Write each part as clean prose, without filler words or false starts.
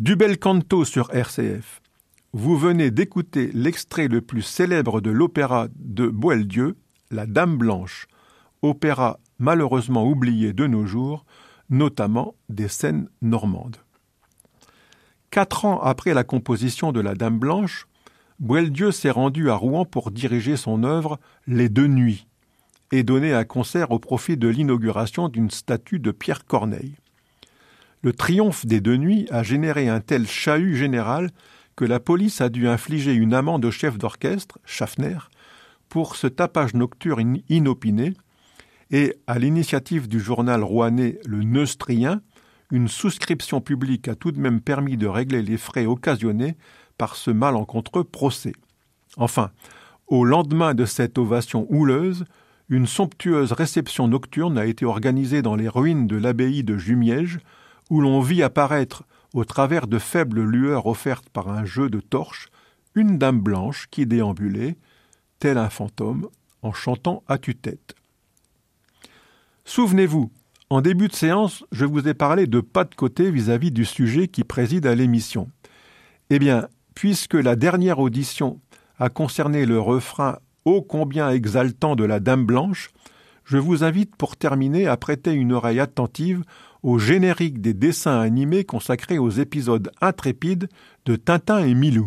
Du bel canto sur RCF. Vous venez d'écouter l'extrait le plus célèbre de l'opéra de Boieldieu, La Dame Blanche, opéra malheureusement oublié de nos jours, notamment des scènes normandes. 4 ans après la composition de La Dame Blanche, Boieldieu s'est rendu à Rouen pour diriger son œuvre Les Deux Nuits et donner un concert au profit de l'inauguration d'une statue de Pierre Corneille. Le triomphe des Deux Nuits a généré un tel chahut général que la police a dû infliger une amende au chef d'orchestre, Schaffner, pour ce tapage nocturne inopiné et, à l'initiative du journal rouennais Le Neustrien, une souscription publique a tout de même permis de régler les frais occasionnés par ce malencontreux procès. Enfin, au lendemain de cette ovation houleuse, une somptueuse réception nocturne a été organisée dans les ruines de l'abbaye de Jumièges, où l'on vit apparaître, au travers de faibles lueurs offertes par un jeu de torches, une dame blanche qui déambulait, tel un fantôme, en chantant à tue-tête. Souvenez-vous, en début de séance, je vous ai parlé de pas de côté vis-à-vis du sujet qui préside à l'émission. Eh bien, puisque la dernière audition a concerné le refrain ô combien exaltant de la Dame Blanche, je vous invite pour terminer à prêter une oreille attentive au générique des dessins animés consacrés aux épisodes intrépides de Tintin et Milou.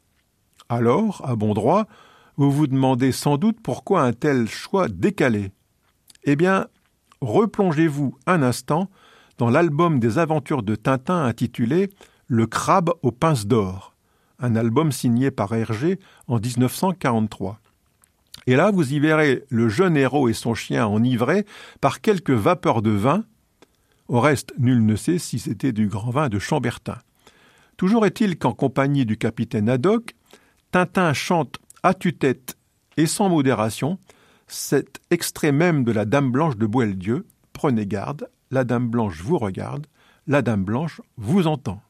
Alors, à bon droit, vous vous demandez sans doute pourquoi un tel choix décalé. Eh bien, replongez-vous un instant dans l'album des aventures de Tintin intitulé « Le crabe aux pinces d'or », un album signé par Hergé en 1943. Et là, vous y verrez le jeune héros et son chien enivrés par quelques vapeurs de vin. Au reste, nul ne sait si c'était du grand vin de Chambertin. Toujours est-il qu'en compagnie du capitaine Haddock, Tintin chante à tue-tête et sans modération cet extrait même de la Dame Blanche de Boieldieu. Prenez garde, la Dame Blanche vous regarde, la Dame Blanche vous entend.